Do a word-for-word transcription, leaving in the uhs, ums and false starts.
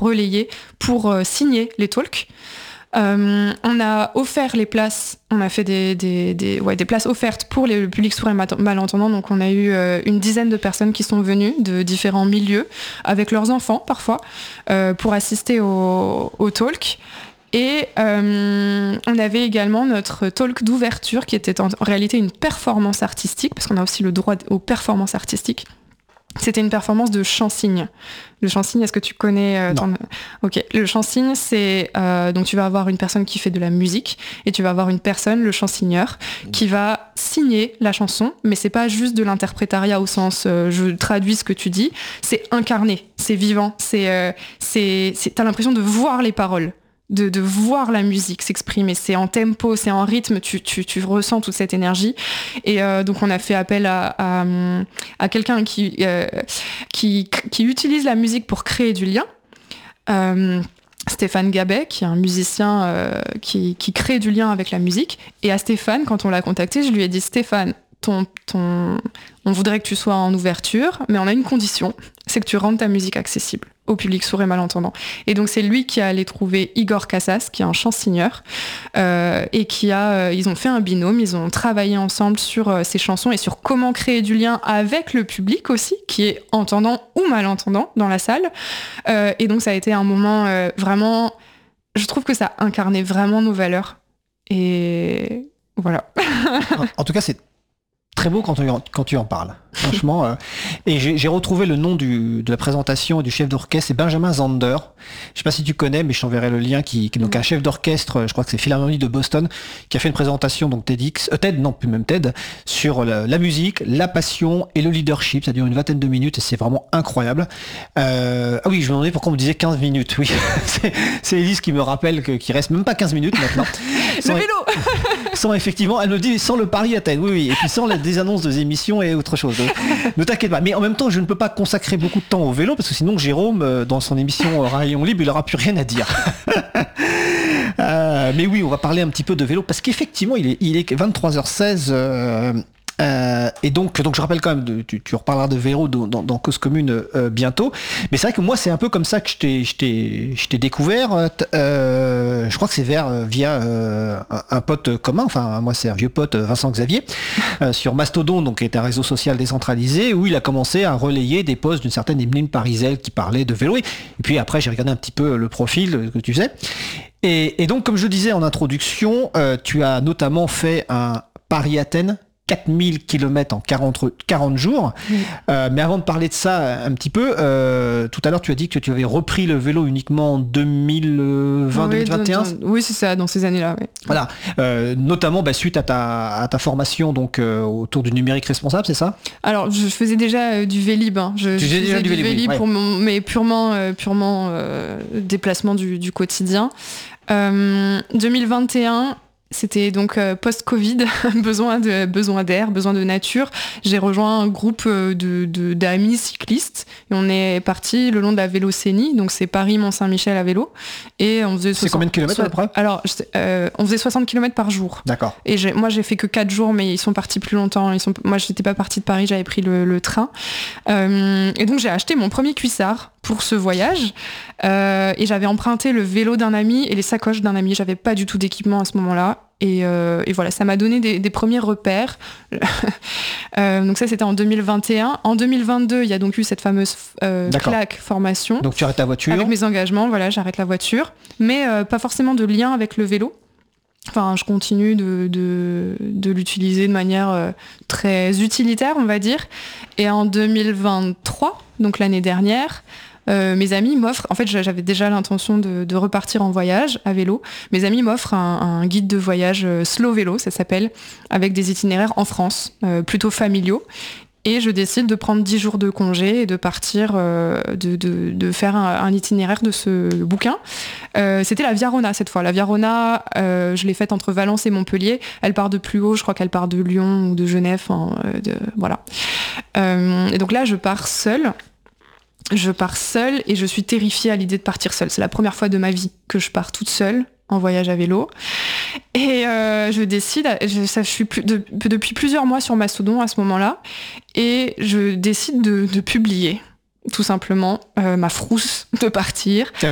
relayé pour euh, signer les talks. Euh, on a offert les places, on a fait des, des, des, ouais, des places offertes pour les, le public sourd et malentendant. Donc on a eu euh, une dizaine de personnes qui sont venues de différents milieux, avec leurs enfants parfois, euh, pour assister au, au talk. Et euh, on avait également notre talk d'ouverture qui était en, en réalité une performance artistique, parce qu'on a aussi le droit aux performances artistiques. C'était une performance de chant-signe. Le chant-signe, est-ce que tu connais euh, ton... Ok. Le chant-signe, c'est euh, donc tu vas avoir une personne qui fait de la musique et tu vas avoir une personne, le chant-signeur, qui va signer la chanson, mais c'est pas juste de l'interprétariat au sens euh, je traduis ce que tu dis, c'est incarné, c'est vivant, c'est euh, c'est, c'est t'as l'impression de voir les paroles. De, de voir la musique s'exprimer, c'est en tempo, c'est en rythme, tu, tu, tu ressens toute cette énergie. Et euh, donc on a fait appel à, à, à quelqu'un qui, euh, qui, qui utilise la musique pour créer du lien. Euh, Stéphane Gabet, qui est un musicien euh, qui, qui crée du lien avec la musique. Et à Stéphane, quand on l'a contacté, je lui ai dit « Stéphane, ton, ton... on voudrait que tu sois en ouverture, mais on a une condition, c'est que tu rendes ta musique accessible au public sourd et malentendant. » Et donc c'est lui qui a allé trouver Igor Casas, qui est un chansigneur, euh, et qui a, euh, ils ont fait un binôme, ils ont travaillé ensemble sur euh, ces chansons et sur comment créer du lien avec le public aussi, qui est entendant ou malentendant dans la salle. Euh, et donc ça a été un moment euh, vraiment, je trouve que ça incarnait vraiment nos valeurs. Et voilà. en, en tout cas, c'est très beau quand tu en, quand tu en parles, franchement. euh, et j'ai, j'ai retrouvé le nom du, de la présentation du chef d'orchestre, c'est Benjamin Zander. Je sais pas si tu connais, mais je t'enverrai le lien. Qui, qui est donc un chef d'orchestre, je crois que c'est Philharmonie de Boston, qui a fait une présentation, donc TEDx, euh, TED, non, plus même TED, sur la, la musique, la passion et le leadership. Ça dure une vingtaine de minutes et c'est vraiment incroyable. Euh, ah oui, je me demandais pourquoi on me disait quinze minutes. Oui, c'est, c'est Élise qui me rappelle que, qu'il reste même pas quinze minutes maintenant. Sans, le vélo sans effectivement, elle me dit sans le Paris Athènes, oui, oui, et puis sans les annonces des émissions et autre chose. Donc, ne t'inquiète pas. Mais en même temps, je ne peux pas consacrer beaucoup de temps au vélo parce que sinon, Jérôme, dans son émission Rayon Libre, il n'aura plus rien à dire. euh, mais oui, on va parler un petit peu de vélo parce qu'effectivement, il est, il est vingt-trois heures seize. Euh, Euh, et donc, donc je rappelle quand même, de, tu, tu reparleras de vélo dans, dans, dans Cause Commune euh, bientôt. Mais c'est vrai que moi, c'est un peu comme ça que je t'ai, je t'ai, je t'ai découvert. Euh, je crois que c'est vers, via euh, un, un pote commun. Enfin, moi, c'est un vieux pote, Vincent Xavier, euh, sur Mastodon, donc qui est un réseau social décentralisé, où il a commencé à relayer des posts d'une certaine Emeline Parisel qui parlait de vélo. Et puis après, j'ai regardé un petit peu le profil que tu faisais. Et, et donc, comme je disais en introduction, euh, tu as notamment fait un Paris-Athènes. quatre mille kilomètres en quarante, quarante jours. Oui. Euh, mais avant de parler de ça un petit peu, euh, tout à l'heure tu as dit que tu avais repris le vélo uniquement en deux mille vingt, oui, deux mille vingt et un. Dans, dans, oui, c'est ça, dans ces années-là. Oui. Voilà, euh, notamment bah, suite à ta, à ta formation donc, euh, autour du numérique responsable, c'est ça ? Alors, je faisais déjà euh, du Vélib. Hein. Je, tu je faisais déjà du, du Vélib, Vélib, oui, pour ouais. mon, mais purement, euh, purement euh, déplacement du, du quotidien. Euh, deux mille vingt et un... C'était donc euh, post-Covid, besoin, de, besoin d'air, besoin de nature. J'ai rejoint un groupe de, de, d'amis cyclistes et on est parti le long de la Vélocénie, donc c'est Paris-Mont-Saint-Michel à vélo. Et on faisait c'est combien de kilomètres à peu près ? Alors, euh, on faisait soixante kilomètres par jour. D'accord. Et j'ai, moi, j'ai fait que quatre jours, mais ils sont partis plus longtemps. Ils sont, moi, je n'étais pas partie de Paris, j'avais pris le, le train. Euh, et donc, j'ai acheté mon premier cuissard pour ce voyage. Euh, et j'avais emprunté le vélo d'un ami et les sacoches d'un ami. J'avais pas du tout d'équipement à ce moment-là. Et, euh, et voilà, ça m'a donné des, des premiers repères. euh, donc ça, c'était en deux mille vingt et un. En deux mille vingt-deux, il y a donc eu cette fameuse euh, claque formation. Donc tu arrêtes ta voiture. Avec mes engagements, voilà, j'arrête la voiture. Mais euh, pas forcément de lien avec le vélo. Enfin, je continue de, de, de l'utiliser de manière euh, très utilitaire, on va dire. Et en deux mille vingt-trois, donc l'année dernière, Euh, mes amis m'offrent, en fait j'avais déjà l'intention de, de repartir en voyage à vélo, mes amis m'offrent un, un guide de voyage euh, slow vélo, ça s'appelle, avec des itinéraires en France, euh, plutôt familiaux, et je décide de prendre dix jours de congé et de partir, euh, de, de, de faire un, un itinéraire de ce bouquin. Euh, c'était la Via Rona cette fois, la Via Rona, euh, je l'ai faite entre Valence et Montpellier, elle part de plus haut, je crois qu'elle part de Lyon ou de Genève, hein, de, voilà. Euh, et donc là je pars seule, Je pars seule et je suis terrifiée à l'idée de partir seule. C'est la première fois de ma vie que je pars toute seule en voyage à vélo. Et euh, je décide, je, ça, je suis plus, de, depuis plusieurs mois sur Mastodon à ce moment-là, et je décide de, de publier tout simplement euh, ma frousse de partir.